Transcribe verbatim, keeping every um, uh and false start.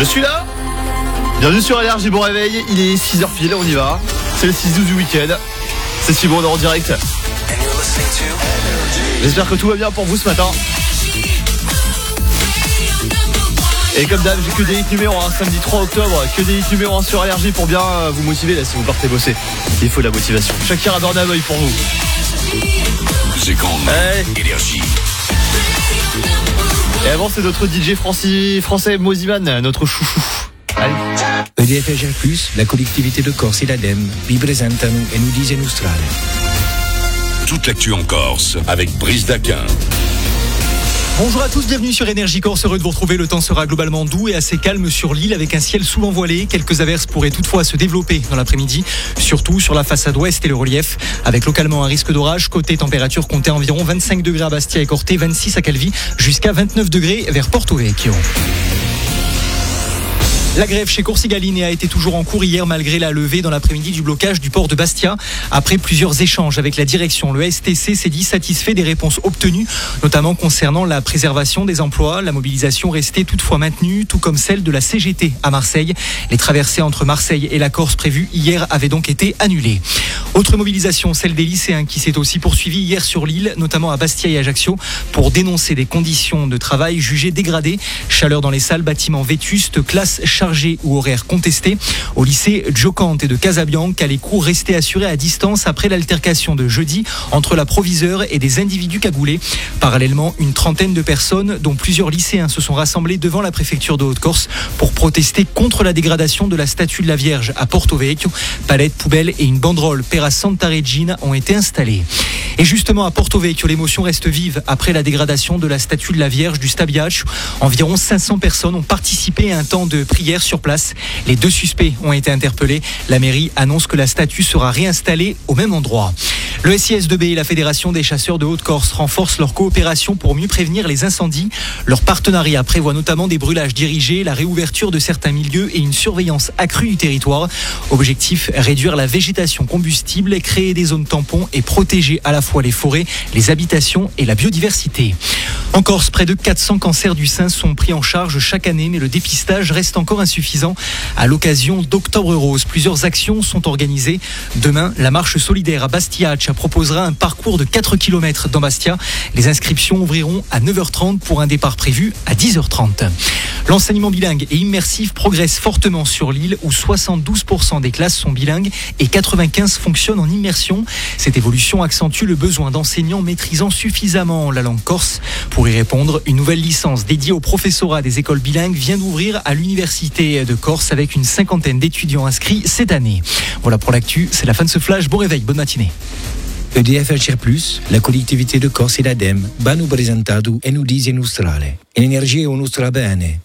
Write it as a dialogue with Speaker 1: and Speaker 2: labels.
Speaker 1: Je suis là. Bienvenue sur Énergie, bon réveil. Il est six heures pile, on y va. C'est le six douze du week-end. C'est si bon, on est en direct. J'espère que tout va bien pour vous ce matin. Et comme d'hab, j'ai que des hits numéro un, samedi trois octobre, que des hits numéro un sur Énergie pour bien vous motiver là si vous partez bosser. Il faut de la motivation. Shakira Dornavoy pour vous.
Speaker 2: C'est quand
Speaker 1: hey.
Speaker 2: Énergie.
Speaker 1: Et avant, c'est notre D J français, français Moziman, notre chouchou. Allez.
Speaker 3: E D F G R plus, la collectivité de Corse et l'ADEME vi presentano E nous disent Nostrale.
Speaker 2: Toute l'actu en Corse avec Brice Daquin.
Speaker 4: Bonjour à tous, bienvenue sur Énergie Corse, heureux de vous retrouver. Le temps sera globalement doux et assez calme sur l'île avec un ciel souvent voilé. Quelques averses pourraient toutefois se développer dans l'après-midi, surtout sur la façade ouest et le relief, avec localement un risque d'orage. Côté température, comptez environ vingt-cinq degrés à Bastia et Corté, vingt-six à Calvi, jusqu'à vingt-neuf degrés vers Porto Vecchio. La grève chez Corsigaline a été toujours en cours hier malgré la levée dans l'après-midi du blocage du port de Bastia. Après plusieurs échanges avec la direction, le S T C s'est dit satisfait des réponses obtenues, notamment concernant la préservation des emplois. La mobilisation restait toutefois maintenue, tout comme celle de la C G T à Marseille. Les traversées entre Marseille et la Corse prévues hier avaient donc été annulées. Autre mobilisation, celle des lycéens qui s'est aussi poursuivie hier sur l'île, notamment à Bastia et Ajaccio, pour dénoncer des conditions de travail jugées dégradées. Chaleur dans les salles, bâtiments vétustes, classes chargés ou horaires contestés. Au lycée Giocante de Casabianca, les cours restaient assurés à distance après l'altercation de jeudi entre la proviseure et des individus cagoulés. Parallèlement, une trentaine de personnes, dont plusieurs lycéens, se sont rassemblés devant la préfecture de Haute-Corse pour protester contre la dégradation de la statue de la Vierge à Porto Vecchio. Palettes, poubelles et une banderole Pera Santa Regina ont été installées. Et justement, à Porto Vecchio, l'émotion reste vive après la dégradation de la statue de la Vierge du Stabiac. Environ cinq cents personnes ont participé à un temps de prière sur place. Les deux suspects ont été interpellés. La mairie annonce que la statue sera réinstallée au même endroit. Le S I S deux B et la Fédération des chasseurs de Haute-Corse renforcent leur coopération pour mieux prévenir les incendies. Leur partenariat prévoit notamment des brûlages dirigés, la réouverture de certains milieux et une surveillance accrue du territoire. Objectif, réduire la végétation combustible, créer des zones tampons et protéger à la fois les forêts, les habitations et la biodiversité. En Corse, près de quatre cents cancers du sein sont pris en charge chaque année, mais le dépistage reste encore insuffisant. À l'occasion d'Octobre Rose, plusieurs actions sont organisées. Demain, la marche solidaire à Bastiac proposera un parcours de quatre kilomètres dans Bastia. Les inscriptions ouvriront à neuf heures trente pour un départ prévu à dix heures trente. L'enseignement bilingue et immersif progresse fortement sur l'île où soixante-douze pour cent des classes sont bilingues et quatre-vingt-quinze fonctionnent en immersion. Cette évolution accentue le besoin d'enseignants maîtrisant suffisamment la langue corse. Pour y répondre, une nouvelle licence dédiée au professorat des écoles bilingues vient d'ouvrir à l'Université de Corse avec une cinquantaine d'étudiants inscrits cette année. Voilà pour l'actu, c'est la fin de ce flash. Bon réveil, bonne matinée.
Speaker 3: E D F G R plus, la collectivité de Corse et l'ADEME vanno presentato E nous disent Nostrale. Energia o nostra bene.